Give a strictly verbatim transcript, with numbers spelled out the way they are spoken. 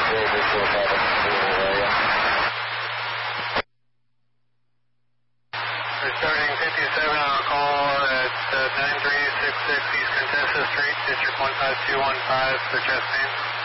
Starting fifty-seven on a call at uh, nine three six six East Contessa Street, District one five two one five for chest pain.